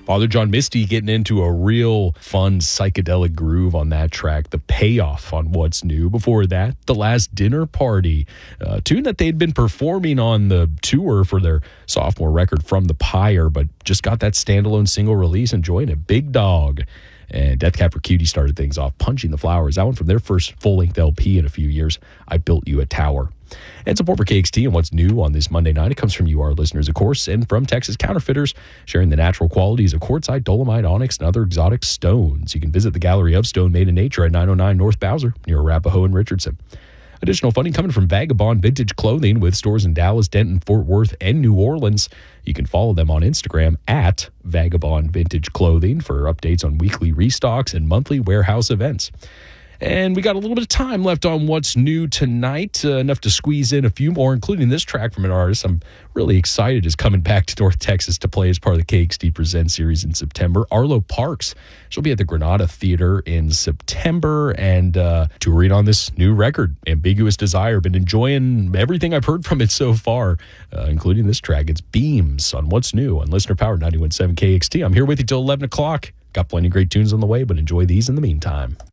Father John Misty getting into a real fun psychedelic groove on that track. The Payoff on What's New. Before that, The Last Dinner Party, a tune that they'd been performing on the tour for their sophomore record From the Pyre, but just got that standalone single release, enjoying it. Big Dog. And Death Cab for Cutie started things off. Punching the Flowers. That one from their first full-length LP in a few years. I Built You a Tower. And support for KXT and what's new on this Monday night. It comes from you, our listeners, of course, and from Texas Counterfeiters, sharing the natural qualities of quartzite, dolomite, onyx, and other exotic stones. You can visit the Gallery of Stone Made in Nature at 909 North Bowser, near Arapahoe and Richardson. Additional funding coming from Vagabond Vintage Clothing with stores in Dallas, Denton, Fort Worth, and New Orleans. You can follow them on Instagram at Vagabond Vintage Clothing for updates on weekly restocks and monthly warehouse events. And we got a little bit of time left on what's new tonight, enough to squeeze in a few more, including this track from an artist I'm really excited is coming back to North Texas to play as part of the KXT Presents series in September. Arlo Parks. She'll be at the Granada Theater in September and touring on this new record, Ambiguous Desire. Been enjoying everything I've heard from it so far, including this track. It's Beams on What's New on Listener Power 91.7 KXT. I'm here with you till 11 o'clock. Got plenty of great tunes on the way, but enjoy these in the meantime.